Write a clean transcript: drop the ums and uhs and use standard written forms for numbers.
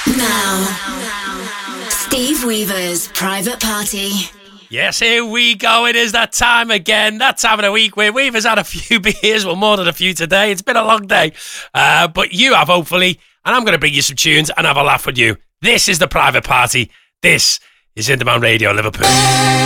Now, Steve Weaver's Private Party. Yes, here we go. It is that time again. That time of the week where Weaver's had a few beers. Well, more than a few today. It's been a long day. But you have, hopefully. And I'm going to bring you some tunes and have a laugh with you. This is the Private Party. This is Indie Man Radio Liverpool.